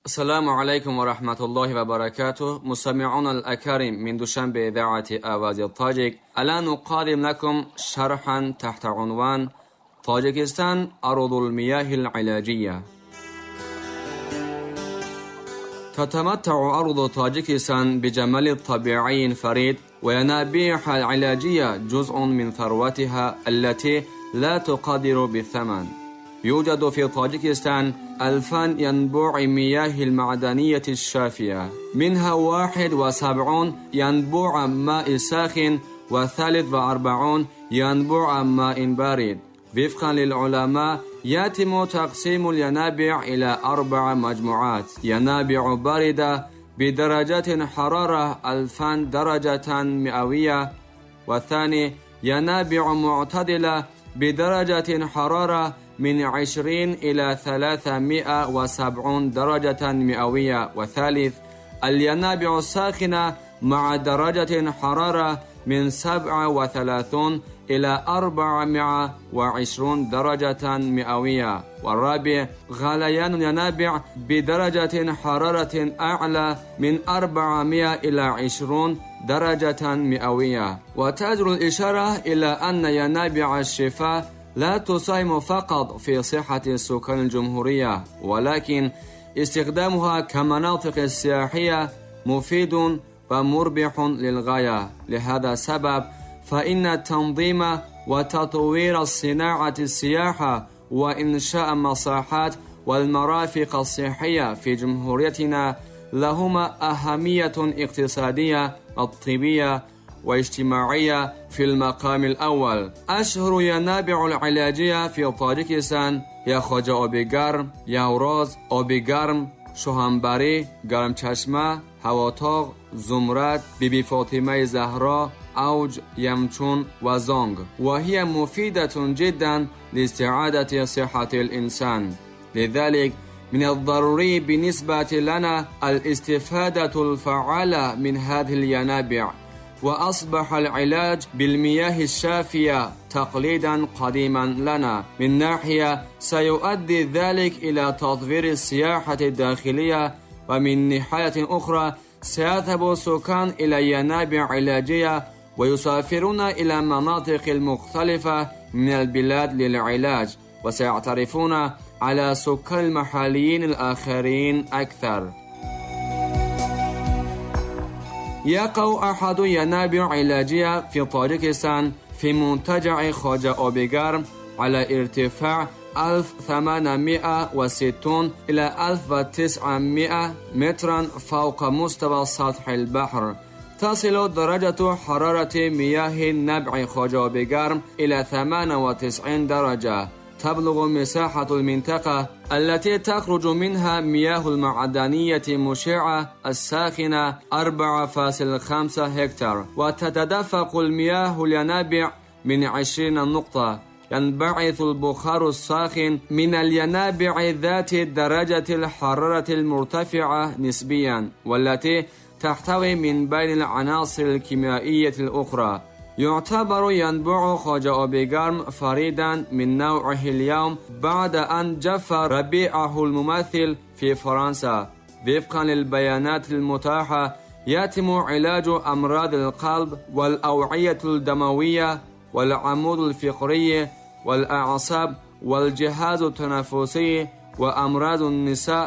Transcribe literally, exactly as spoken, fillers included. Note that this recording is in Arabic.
السلام عليكم ورحمة الله وبركاته. مستمعون الأكارم من دوشنبه إذاعة آواز الطاجك، الآن نقدم لكم شرحا تحت عنوان طاجكستان أرض المياه العلاجية. تتمتع أرض طاجكستان بجمال طبيعي فريد، وينابيعها العلاجية جزء من ثروتها التي لا تقدر بالثمن. يوجد في طاجكستان ألفان ينبوع مياه المعدنية الشافية، منها واحد وسبعون ينبوع ماء ساخن وثالث وأربعون ينبوع ماء بارد. وفقا للعلماء يتم تقسيم الينابيع إلى أربع مجموعات: ينابيع باردة بدرجة حرارة ألفان درجة مئوية، والثاني ينابيع معتدلة بدرجة حرارة من عشرين إلى ثلاثمائة وسبعين درجة مئوية، والثالث الينابيع الساخنة مع درجة حرارة من سبعة وثلاثين إلى أربعمائة وعشرين درجة مئوية، والرابع غليان الينابيع بدرجة حرارة أعلى من أربعمائة إلى عشرين درجة مئوية. وتجر الإشارة إلى أن ينابيع الشفاء لا تساهم فقط في صحة سكان الجمهورية، ولكن استخدامها كمناطق سياحية مفيد ومربح للغاية. لهذا السبب فإن تنظيم وتطوير الصناعة السياحة وإنشاء المساحات والمرافق الصحية في جمهوريتنا لهما أهمية اقتصادية والطبية واجتماعية في المقام الأول. أشهر ينابيع العلاجية في طاجكستان هي خواجه آبی گرم، یوراز، آبی گرم، شوهنبری، گرم چشمه، هواتاغ، زمرد، بیبی فاطمه زهرا، اوج، یمچون و زانگ، وهي مفيدة جدا لاستعادة صحة الإنسان. لذلك من الضروري بالنسبة لنا الاستفادة الفعالة من هذه الينابيع، وأصبح العلاج بالمياه الشافية تقليدا قديما لنا. من ناحية سيؤدي ذلك إلى تطوير السياحة الداخلية، ومن ناحية أخرى سيذهب السكان إلى ينابيع علاجية ويسافرون إلى مناطق المختلفة من البلاد للعلاج، وسيعترفون على سكان المحليين الآخرين أكثر. يقع أحد ينابيع علاجية في طاجكستان في منتجع خواجه آبی گرم على ارتفاع ألف وثمانمائة وستين إلى ألف وتسعمائة مترا فوق مستوى سطح البحر. تصل درجة حرارة مياه نبع خواجه آبی گرم إلى ثمانية وتسعين درجة. تبلغ مساحة المنطقة التي تخرج منها مياه المعدنية مشعة الساخنة أربعة فاصلة خمسة هكتار، وتتدفق المياه الينابيع من عشرين نقطة. ينبعث البخار الساخن من الينابيع ذات درجة الحرارة المرتفعة نسبيا، والتي تحتوي من بين العناصر الكيميائية الأخرى. يعتبر ينبوع خواجه آبی گرم فريدا من نوعه اليوم بعد أن جف ربيعه الممثل في فرنسا. وفقا للبيانات المتاحة يتم علاج أمراض القلب والأوعية الدموية والعمود الفقري والأعصاب والجهاز التنفسي وأمراض النساء